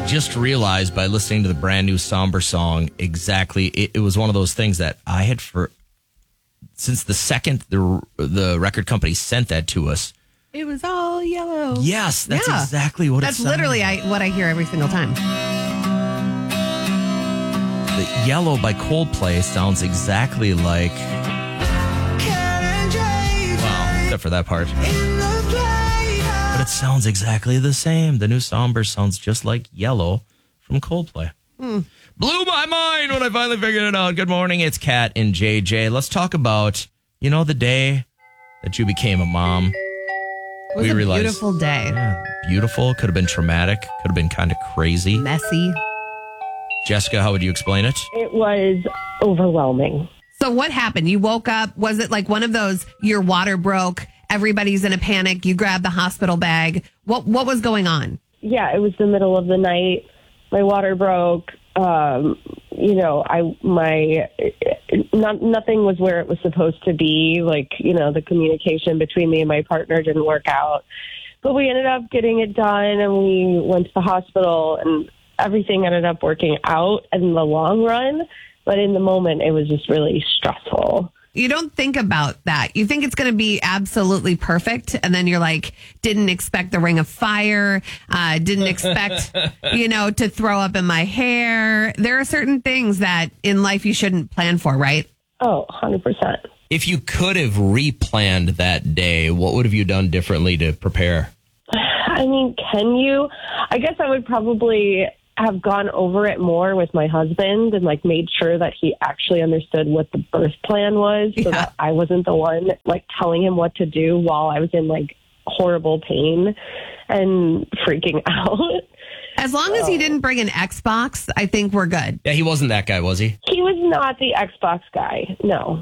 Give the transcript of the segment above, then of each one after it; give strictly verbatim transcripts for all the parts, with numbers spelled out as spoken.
just realized by listening to the brand new Somber song, exactly, it, it was one of those things that I had for, since the second the the record company sent that to us. It was all yellow. Yes, that's yeah. exactly what that's it That's literally like. I, what I hear every single time. The Yellow by Coldplay sounds exactly like, well, except for that part. But it sounds exactly the same. The new Somber sounds just like Yellow from Coldplay. Hmm. Blew my mind when I finally figured it out. Good morning, it's Kat and J J. Let's talk about, you know, the day that you became a mom. It was we a realized, beautiful day. Yeah, beautiful. Could have been traumatic. Could have been kind of crazy. Messy. Jessica, how would you explain it? It was overwhelming. So what happened? You woke up. Was it like one of those, your water broke, everybody's in a panic, you grab the hospital bag? What What was going on? Yeah, it was the middle of the night. My water broke. Um, you know, I my not, nothing was where it was supposed to be. Like, you know, the communication between me and my partner didn't work out. But we ended up getting it done, and we went to the hospital, and everything ended up working out in the long run. But in the moment, it was just really stressful. You don't think about that. You think it's going to be absolutely perfect. And then you're like, didn't expect the ring of fire. Uh, didn't expect, you know, to throw up in my hair. There are certain things that in life you shouldn't plan for, right? Oh, one hundred percent. If you could have replanned that day, what would have you done differently to prepare? I mean, can you? I guess I would probably have gone over it more with my husband and like made sure that he actually understood what the birth plan was, so yeah. that I wasn't the one like telling him what to do while I was in like horrible pain and freaking out. As long as he didn't bring an Xbox, I think we're good. Yeah, he wasn't that guy, was he? He was not the Xbox guy. No.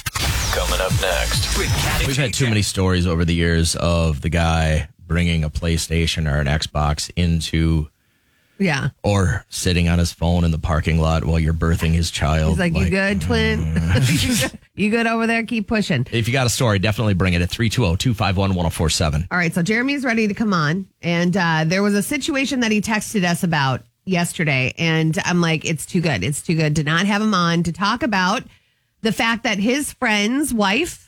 Coming up next. With Kat and We've had J J. too many stories over the years of the guy bringing a PlayStation or an Xbox into, Yeah. or sitting on his phone in the parking lot while you're birthing his child. He's like, you good, twin? you, good? you good over there? Keep pushing. If you got a story, definitely bring it at three two zero, two five one, one zero four seven. All right, so Jeremy's ready to come on. And uh, there was a situation that he texted us about yesterday. And I'm like, it's too good. It's too good to not have him on to talk about the fact that his friend's wife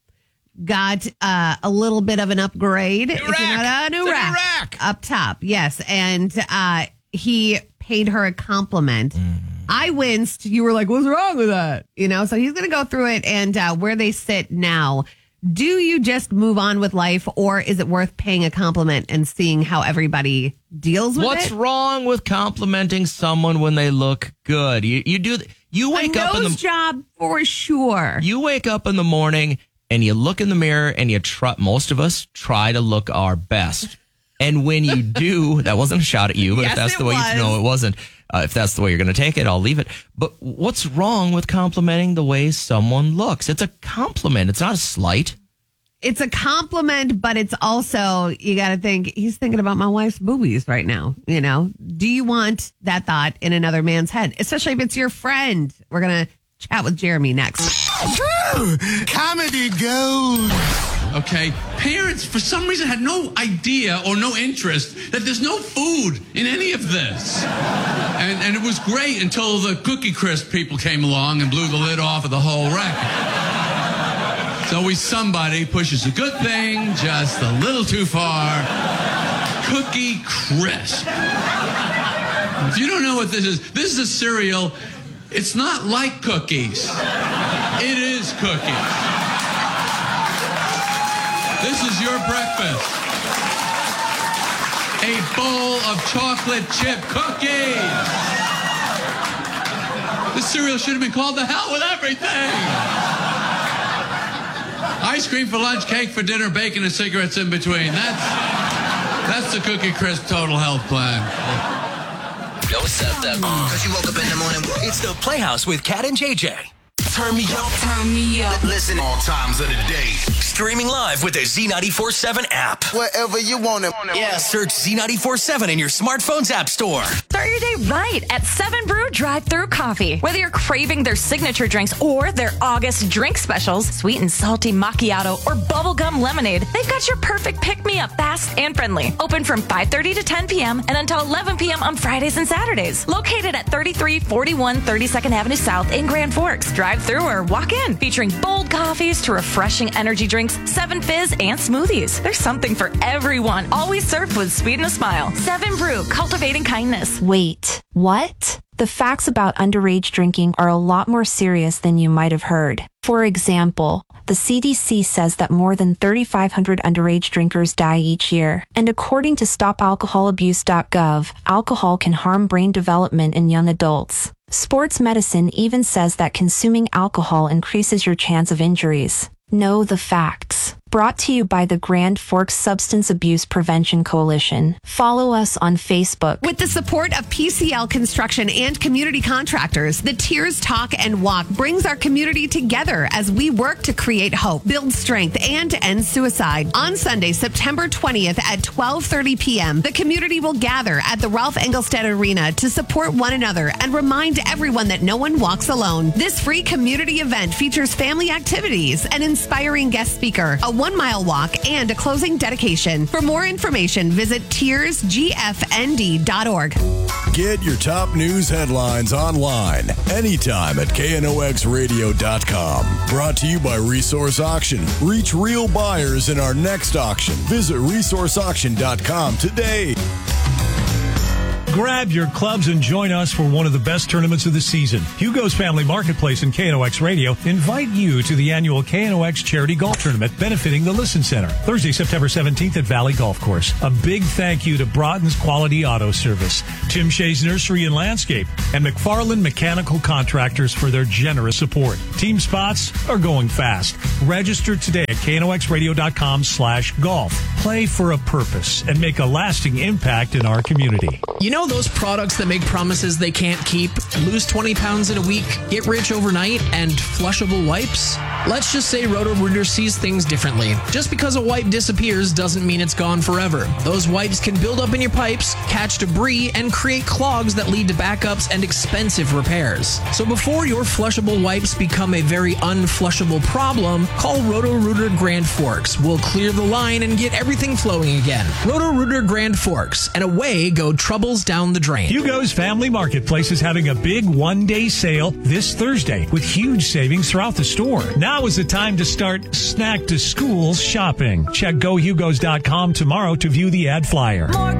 got uh, a little bit of an upgrade. New If you rack. know, a new It's a new rack. rack. Up top, yes. And uh, he paid her a compliment. Mm. I winced. You were like, what's wrong with that? You know, so he's going to go through it and uh, where they sit now. Do you just move on with life, or is it worth paying a compliment and seeing how everybody deals with What's it? wrong with complimenting someone when they look good? You you do you wake a up in nose the job for sure. you wake up in the morning and you look in the mirror and you try. Most of us try to look our best, and when you do, that wasn't a shot at you, but Yes, if that's it the way was. you know it wasn't. Uh, if that's the way you're going to take it, I'll leave it. But what's wrong with complimenting the way someone looks? It's a compliment. It's not a slight. It's a compliment, but it's also, you got to think, he's thinking about my wife's boobies right now. You know, do you want that thought in another man's head? Especially if it's your friend. We're going to chat with Jeremy next. Comedy gold. Okay, parents for some reason had no idea or no interest that there's no food in any of this. And, and it was great until the Cookie Crisp people came along and blew the lid off of the whole record. So we somebody pushes a good thing just a little too far. Cookie Crisp. If you don't know what this is, this is a cereal. It's not like cookies. It is cookies. This is your breakfast. A bowl of chocolate chip cookies. This cereal should have been called The Hell with Everything. Ice cream for lunch, cake for dinner, bacon and cigarettes in between. That's that's the Cookie Crisp Total Health Plan. Don't set that. Cause you woke up in the morning. It's the Playhouse with Kat and J J. Turn me up. Turn me up. Listen All times of the day. streaming live with the Z ninety-four seven app. Wherever you want it. Yeah, search Z ninety-four seven in your smartphone's app store. Start your day right at seven Brew Drive-Thru Coffee. Whether you're craving their signature drinks or their August drink specials, sweet and salty macchiato or bubblegum lemonade, they've got your perfect pick-me-up, fast and friendly. Open from five thirty to ten p.m. and until eleven p.m. on Fridays and Saturdays. Located at thirty-three forty-one thirty-second Avenue South in Grand Forks. Drive through or walk in. Featuring bold coffees to refreshing energy drinks, seven fizz, and smoothies. There's something for everyone. Always served with sweet and a smile. seven Brew, cultivating kindness. Wait, what? The facts about underage drinking are a lot more serious than you might have heard. For example, the C D C says that more than thirty-five hundred underage drinkers die each year. And according to stop alcohol abuse dot gov, alcohol can harm brain development in young adults. Sports medicine even says that consuming alcohol increases your chance of injuries. Know the facts. Brought to you by the Grand Forks Substance Abuse Prevention Coalition. Follow us on Facebook. With the support of P C L Construction and community contractors, the Tears Talk and Walk brings our community together as we work to create hope, build strength, and end suicide. On Sunday, September twentieth at twelve thirty p.m., the community will gather at the Ralph Engelstad Arena to support one another and remind everyone that no one walks alone. This free community event features family activities, an inspiring guest speaker, a one-mile walk, and a closing dedication. For more information, visit tears g f n d dot org. Get your top news headlines online anytime at K N O X radio dot com. Brought to you by Resource Auction. Reach real buyers in our next auction. Visit resource auction dot com today. Grab your clubs and join us for one of the best tournaments of the season. Hugo's Family Marketplace and K N O X Radio invite you to the annual K N O X Charity Golf Tournament benefiting the Listen Center. Thursday, September seventeenth at Valley Golf Course. A big thank you to Broughton's Quality Auto Service, Tim Shea's Nursery and Landscape, and McFarland Mechanical Contractors for their generous support. Team spots are going fast. Register today at K N O X radio dot com slash golf. Play for a purpose and make a lasting impact in our community. You know those products that make promises they can't keep? Lose twenty pounds in a week, get rich overnight, and flushable wipes? Let's just say Roto-Rooter sees things differently. Just because a wipe disappears doesn't mean it's gone forever. Those wipes can build up in your pipes, catch debris, and create clogs that lead to backups and expensive repairs. So before your flushable wipes become a very unflushable problem, call Roto-Rooter Grand Forks. We'll clear the line and get everything flowing again. Roto-Rooter Grand Forks, and away go troubles down the drain. Hugo's Family Marketplace is having a big one-day sale this Thursday with huge savings throughout the store. Now is the time to start snack to school shopping. Check go hugos dot com tomorrow to view the ad flyer. More